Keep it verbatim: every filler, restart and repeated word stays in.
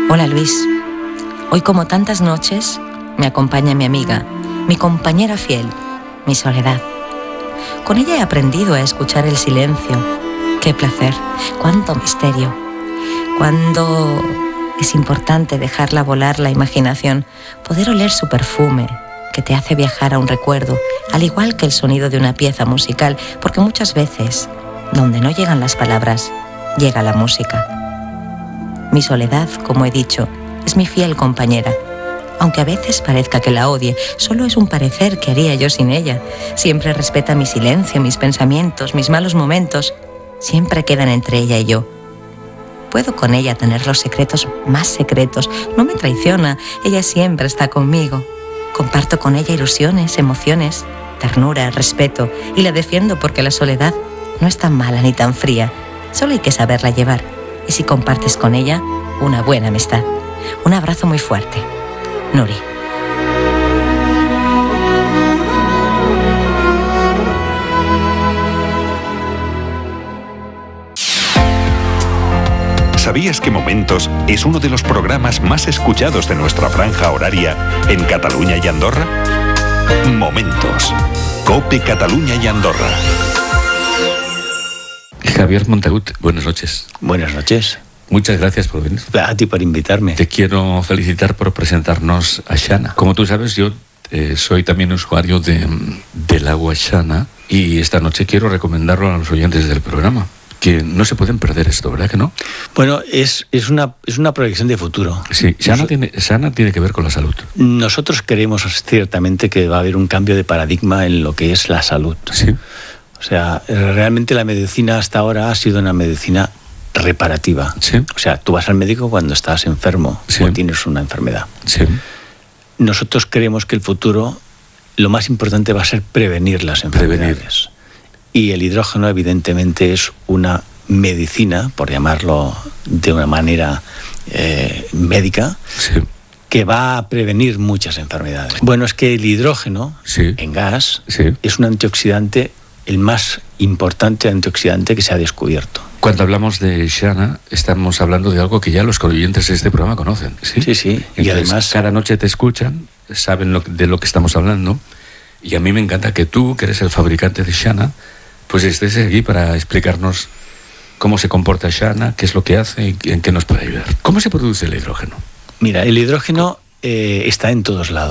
Hola Luis, hoy como tantas noches me acompaña mi amiga, mi compañera fiel, mi Soledad. Con ella he aprendido a escuchar el silencio. Qué placer, cuánto misterio. Cuando es importante dejarla volar la imaginación, poder oler su perfume, que te hace viajar a un recuerdo, al igual que el sonido de una pieza musical, porque muchas veces, donde no llegan las palabras, llega la música. Mi Soledad, como he dicho, es mi fiel compañera. Aunque a veces parezca que la odie, solo es un parecer que haría yo sin ella. Siempre respeta mi silencio, mis pensamientos, mis malos momentos. Siempre quedan entre ella y yo. Puedo con ella tener los secretos más secretos. No me traiciona, ella siempre está conmigo. Comparto con ella ilusiones, emociones, ternura, respeto. Y la defiendo porque la soledad no es tan mala ni tan fría. Solo hay que saberla llevar. Y si compartes con ella, una buena amistad. Un abrazo muy fuerte. Nuri. ¿Sabías que Momentos es uno de los programas más escuchados de nuestra franja horaria en Cataluña y Andorra? Momentos. COPE Cataluña y Andorra. Javier Montagut, buenas noches. Buenas noches. Muchas gracias por venir. A ti por invitarme. Te quiero felicitar por presentarnos a Xana. Como tú sabes, yo eh, soy también usuario de, del agua Xana y esta noche quiero recomendarlo a los oyentes del programa. Que no se pueden perder esto, ¿verdad que no? Bueno, es, es, una, es una proyección de futuro. Sí, Xana, Nos, tiene, Xana tiene que ver con la salud. Nosotros creemos ciertamente que va a haber un cambio de paradigma en lo que es la salud. Sí. O sea, realmente la medicina hasta ahora ha sido una medicina reparativa. Sí. O sea, tú vas al médico cuando estás enfermo, sí, o tienes una enfermedad. Sí. Nosotros creemos que el futuro, lo más importante va a ser prevenir las enfermedades. Prevenir. Y el hidrógeno, evidentemente, es una medicina, por llamarlo de una manera eh, médica, sí, que va a prevenir muchas enfermedades. Bueno, es que el hidrógeno, sí, en gas, sí, es un antioxidante, el más importante antioxidante que se ha descubierto. Cuando hablamos de Xana, estamos hablando de algo que ya los oyentes de este programa conocen. Sí, sí, sí. Entonces, y además cada noche te escuchan, saben lo, de lo que estamos hablando, y a mí me encanta que tú, que eres el fabricante de Xana, pues estés aquí para explicarnos cómo se comporta Xana, qué es lo que hace y en qué nos puede ayudar. ¿Cómo se produce el hidrógeno? Mira, el hidrógeno eh, está en todos lados.